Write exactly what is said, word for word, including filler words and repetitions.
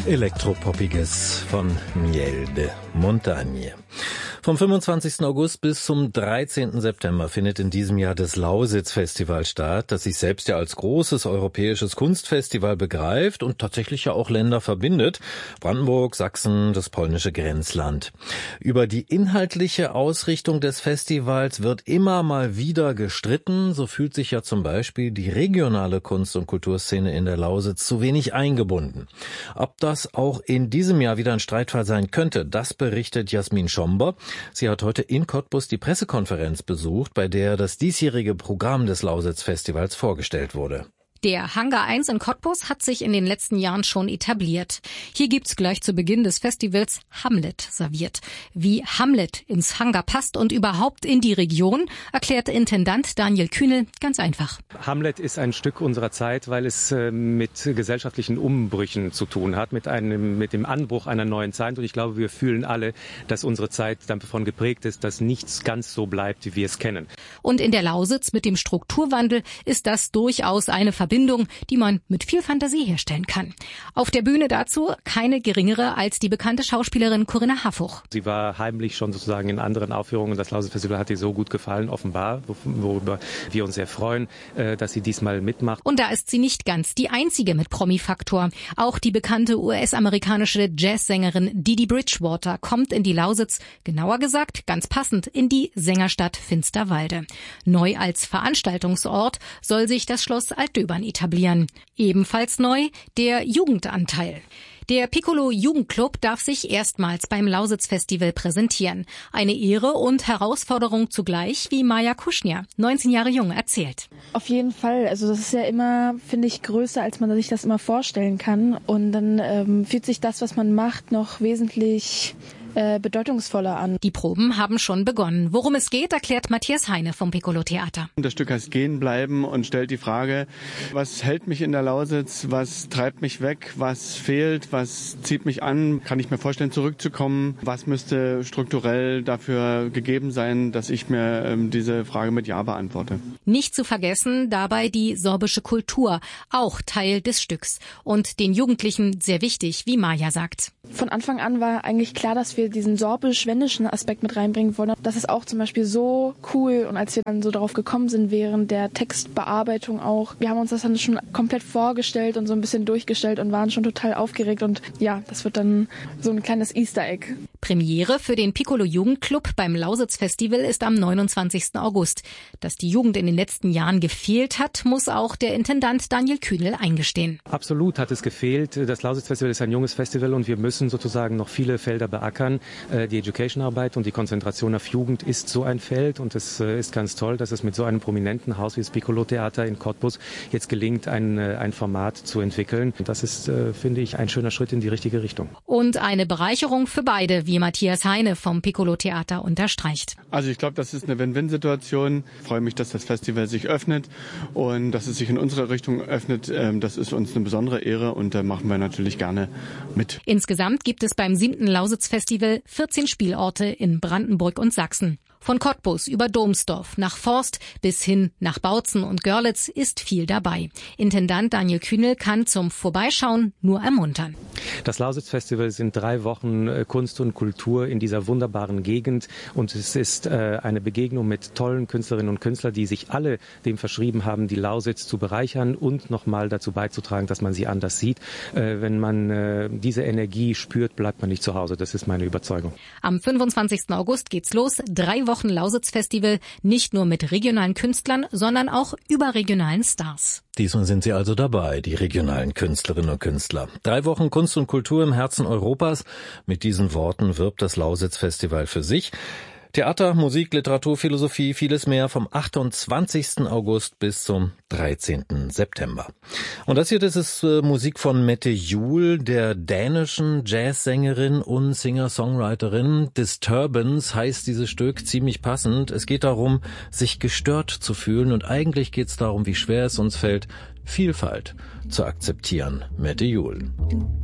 Elektropoppiges von Miel de Montagne. Vom fünfundzwanzigsten August bis zum dreizehnten September findet in diesem Jahr das Lausitz-Festival statt, das sich selbst ja als großes europäisches Kunstfestival begreift und tatsächlich ja auch Länder verbindet. Brandenburg, Sachsen, das polnische Grenzland. Über die inhaltliche Ausrichtung des Festivals wird immer mal wieder gestritten. So fühlt sich ja zum Beispiel die regionale Kunst- und Kulturszene in der Lausitz zu wenig eingebunden. Ob das auch in diesem Jahr wieder ein Streitfall sein könnte, das berichtet Jasmin Schomber. Sie hat heute in Cottbus die Pressekonferenz besucht, bei der das diesjährige Programm des Lausitz-Festivals vorgestellt wurde. Der Hangar eins in Cottbus hat sich in den letzten Jahren schon etabliert. Hier gibt's gleich zu Beginn des Festivals Hamlet serviert. Wie Hamlet ins Hangar passt und überhaupt in die Region, erklärt Intendant Daniel Kühnel ganz einfach. Hamlet ist ein Stück unserer Zeit, weil es äh, mit gesellschaftlichen Umbrüchen zu tun hat, mit einem, mit dem Anbruch einer neuen Zeit. Und ich glaube, wir fühlen alle, dass unsere Zeit davon geprägt ist, dass nichts ganz so bleibt, wie wir es kennen. Und in der Lausitz mit dem Strukturwandel ist das durchaus eine Verbindung, die man mit viel Fantasie herstellen kann. Auf der Bühne dazu keine geringere als die bekannte Schauspielerin Corinna Harfuch. Sie war heimlich schon sozusagen in anderen Aufführungen. Das Lausitz-Festival hat ihr so gut gefallen, offenbar, worüber wir uns sehr freuen, dass sie diesmal mitmacht. Und da ist sie nicht ganz die einzige mit Promi-Faktor. Auch die bekannte U S-amerikanische Jazzsängerin Didi Bridgewater kommt in die Lausitz, genauer gesagt ganz passend in die Sängerstadt Finsterwalde. Neu als Veranstaltungsort soll sich das Schloss Altdöbern etablieren. Ebenfalls neu der Jugendanteil. Der Piccolo Jugendclub darf sich erstmals beim Lausitz-Festival präsentieren. Eine Ehre und Herausforderung zugleich, wie Maja Kuschnja, neunzehn Jahre jung, erzählt. Auf jeden Fall. Also das ist ja immer, finde ich, größer, als man sich das immer vorstellen kann. Und dann ähm, fühlt sich das, was man macht, noch wesentlich äh, bedeutungsvoller an. Die Proben haben schon begonnen. Worum es geht, erklärt Matthias Heine vom Piccolo Theater. Das Stück heißt Gehen bleiben und stellt die Frage, was hält mich in der Lausitz, was treibt mich weg, was fehlt, was zieht mich an, kann ich mir vorstellen, zurückzukommen, was müsste strukturell dafür gegeben sein, dass ich mir ähm, diese Frage mit Ja beantworte. Nicht zu vergessen dabei die sorbische Kultur, auch Teil des Stücks und den Jugendlichen sehr wichtig, wie Maja sagt. Von Anfang an war eigentlich klar, dass wir diesen sorbisch-wendischen Aspekt mit reinbringen wollen. Das ist auch zum Beispiel so cool und als wir dann so darauf gekommen sind, während der Textbearbeitung auch, wir haben uns das dann schon komplett vorgestellt und so ein bisschen durchgestellt und waren schon total aufgeregt und ja, das wird dann so ein kleines Easter Egg. Premiere für den Piccolo Jugendclub beim Lausitz-Festival ist am neunundzwanzigsten August. Dass die Jugend in den letzten Jahren gefehlt hat, muss auch der Intendant Daniel Kühnel eingestehen. Absolut hat es gefehlt. Das Lausitz-Festival ist ein junges Festival und wir müssen sozusagen noch viele Felder beackern. Die Education-Arbeit und die Konzentration auf Jugend ist so ein Feld und es ist ganz toll, dass es mit so einem prominenten Haus wie das Piccolo Theater in Cottbus jetzt gelingt, ein, ein Format zu entwickeln. Das ist, finde ich, ein schöner Schritt in die richtige Richtung. Und eine Bereicherung für beide, wie Matthias Heine vom Piccolo Theater unterstreicht. Also ich glaube, das ist eine Win-Win-Situation. Ich freue mich, dass das Festival sich öffnet und dass es sich in unsere Richtung öffnet. Das ist uns eine besondere Ehre und da machen wir natürlich gerne mit. Insgesamt gibt es beim siebten Lausitz-Festival vierzehn Spielorte in Brandenburg und Sachsen. Von Cottbus über Domsdorf nach Forst bis hin nach Bautzen und Görlitz ist viel dabei. Intendant Daniel Kühnel kann zum Vorbeischauen nur ermuntern. Das Lausitz-Festival sind drei Wochen Kunst und Kultur in dieser wunderbaren Gegend und es ist äh, eine Begegnung mit tollen Künstlerinnen und Künstlern, die sich alle dem verschrieben haben, die Lausitz zu bereichern und nochmal dazu beizutragen, dass man sie anders sieht. Äh, wenn man äh, diese Energie spürt, bleibt man nicht zu Hause. Das ist meine Überzeugung. Am fünfundzwanzigsten August geht's los. Drei Wochen Lausitz-Festival, nicht nur mit regionalen Künstlern, sondern auch überregionalen Stars. Diesmal sind Sie also dabei, die regionalen Künstlerinnen und Künstler. Drei Wochen Kunst und Kultur im Herzen Europas. Mit diesen Worten wirbt das Lausitz-Festival für sich. Theater, Musik, Literatur, Philosophie, vieles mehr vom achtundzwanzigsten August bis zum dreizehnten September. Und das hier, das ist äh, Musik von Mette Juul, der dänischen Jazzsängerin und Singer-Songwriterin. Disturbance heißt dieses Stück, ziemlich passend. Es geht darum, sich gestört zu fühlen und eigentlich geht es darum, wie schwer es uns fällt, Vielfalt zu akzeptieren. Mette Juul.